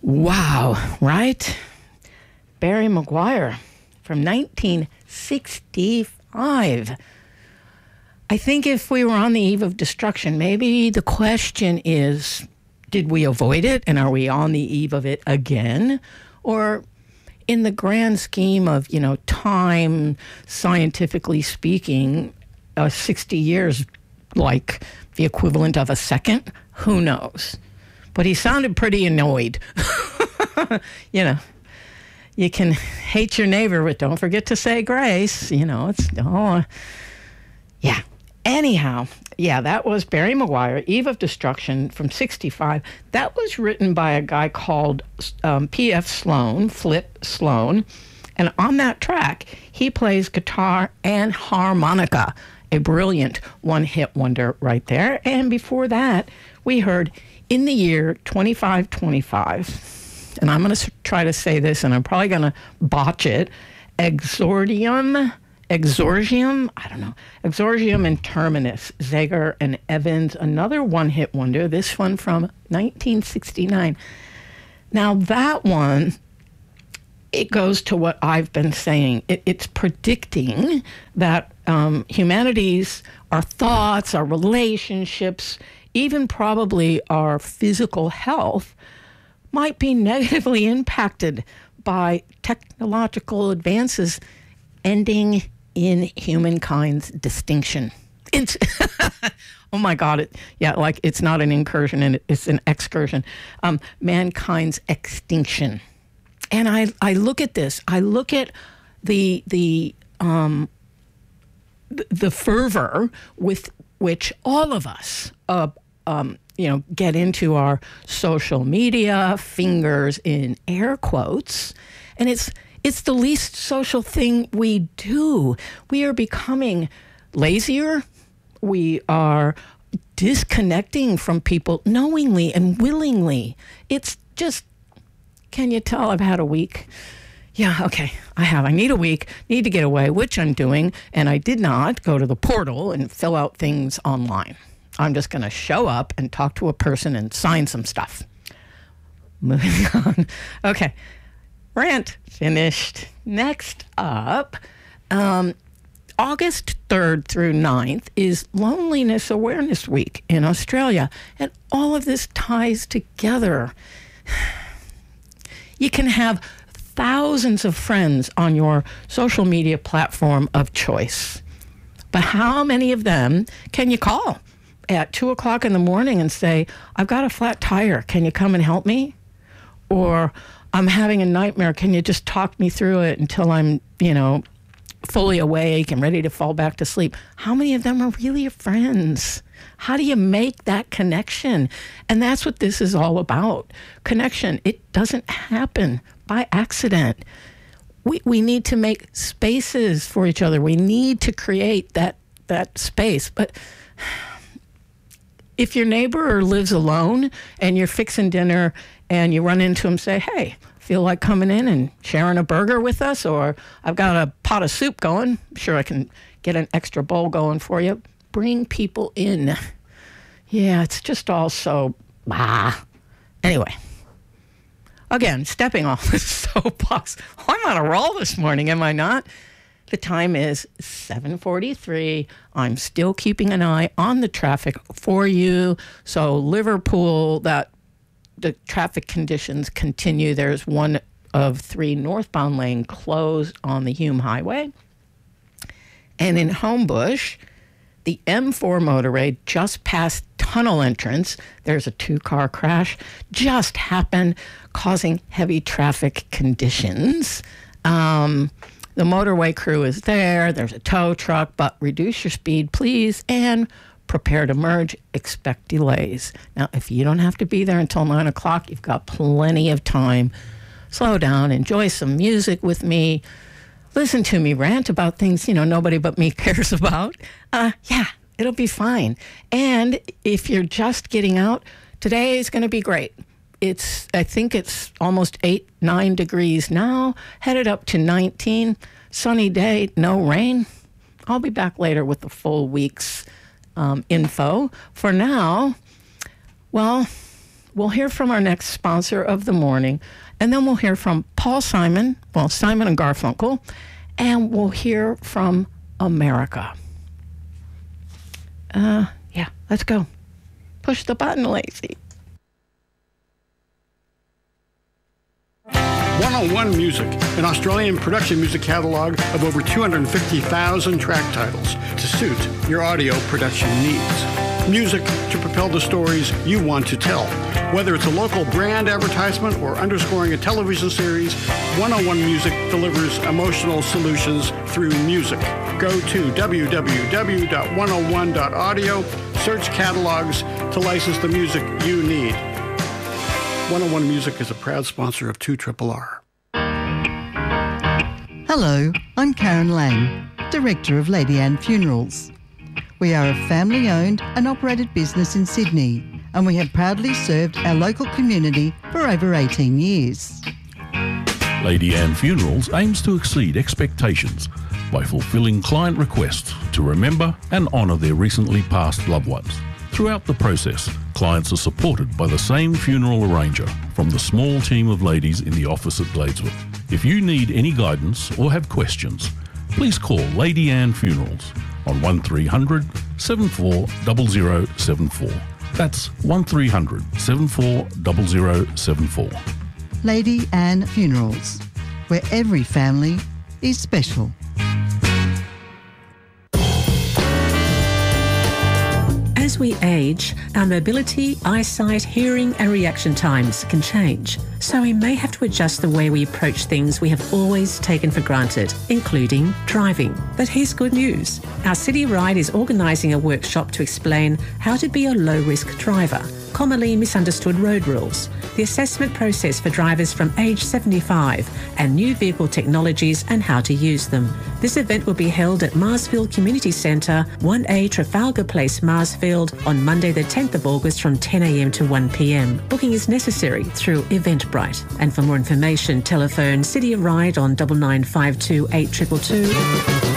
Wow, right? Barry Maguire from 1965. I think if we were on the eve of destruction, maybe the question is, did we avoid it and are we on the eve of it again? Or in the grand scheme of, time, scientifically speaking, 60 years, like the equivalent of a second, who knows? But he sounded pretty annoyed. You can hate your neighbor, but don't forget to say grace. Yeah. Anyhow, that was Barry Maguire, Eve of Destruction from 65. That was written by a guy called P.F. Sloan, Flip Sloan. And on that track, he plays guitar and harmonica, a brilliant one-hit wonder right there. And before that, we heard In the Year 2525, and I'm going to try to say this, and I'm probably going to botch it, Exordium, I don't know, Exordium and Terminus, Zager and Evans, another one-hit wonder, this one from 1969. Now that one, it goes to what I've been saying. It's predicting that humanity's, our thoughts, our relationships, even probably our physical health might be negatively impacted by technological advances ending in humankind's distinction. It's oh my God, it's not an incursion, and it's an excursion. Mankind's extinction. And I look at this. I look at the fervor with which all of us get into our social media, fingers in air quotes, and it's the least social thing we do. We are becoming lazier. We are disconnecting from people knowingly and willingly. It's just, can you tell I've had a week? Yeah, okay, I have. I need a week, need to get away, which I'm doing, and I did not go to the portal and fill out things online. I'm just going to show up and talk to a person and sign some stuff. Moving on. Okay, rant finished. Next up, August 3rd through 9th is Loneliness Awareness Week in Australia, and all of this ties together. You can have thousands of friends on your social media platform of choice, but how many of them can you call at 2 o'clock in the morning and say, I've got a flat tire, can you come and help me? Or I'm having a nightmare, can you just talk me through it until I'm, fully awake and ready to fall back to sleep? How many of them are really your friends? How do you make that connection? And that's what this is all about. Connection. It doesn't happen by accident. We need to make spaces for each other. We need to create that space. But if your neighbor lives alone and you're fixing dinner and you run into him, say, hey, feel like coming in and sharing a burger with us? Or I've got a pot of soup going. I'm sure I can get an extra bowl going for you. Bring people in. Yeah, it's just all so, Anyway, again, stepping off the soapbox. I'm on a roll this morning, am I not? The time is 7:43. I'm still keeping an eye on the traffic for you. So Liverpool, the traffic conditions continue. There's one of 3 northbound lane closed on the Hume Highway. And in Homebush, the M4 motorway just past tunnel entrance, there's a 2-car crash just happened, causing heavy traffic conditions. The motorway crew is there. There's a tow truck, but reduce your speed, please, and prepare to merge. Expect delays. Now, if you don't have to be there until 9 o'clock, you've got plenty of time. Slow down, enjoy some music with me. Listen to me rant about things, nobody but me cares about. It'll be fine. And if you're just getting out, today is going to be great. I think it's almost 8-9 degrees now, headed up to 19. Sunny day, no rain. I'll be back later with the full week's info. For now, well, We'll hear from our next sponsor of the morning, and then we'll hear from Paul Simon, Simon and Garfunkel, and we'll hear from America. Yeah, let's go. Push the button, Lacey. 101 Music, an Australian production music catalog of over 250,000 track titles to suit your audio production needs. Music to propel the stories you want to tell. Whether it's a local brand advertisement or underscoring a television series, 101 Music delivers emotional solutions through music. Go to www.101.audio, search catalogs to license the music you need. 101 Music is a proud sponsor of 2RRR. Hello, I'm Karen Lang, Director of Lady Anne Funerals. We are a family-owned and operated business in Sydney, and we have proudly served our local community for over 18 years. Lady Anne Funerals aims to exceed expectations by fulfilling client requests to remember and honour their recently passed loved ones. Throughout the process, clients are supported by the same funeral arranger from the small team of ladies in the office at Bladesworth. If you need any guidance or have questions, please call Lady Anne Funerals on 1300 740074. That's 1300 740074. Lady Anne Funerals, where every family is special. As we age, our mobility, eyesight, hearing and reaction times can change. So we may have to adjust the way we approach things we have always taken for granted, including driving. But here's good news. Our City Ride is organising a workshop to explain how to be a low-risk driver, commonly misunderstood road rules, the assessment process for drivers from age 75, and new vehicle technologies and how to use them. This event will be held at Marsfield Community Centre, 1A Trafalgar Place, Marsfield, on Monday the 10th of August from 10 a.m. to 1 p.m. Booking is necessary through Eventbrite. And for more information, telephone City Ride on 9952 822.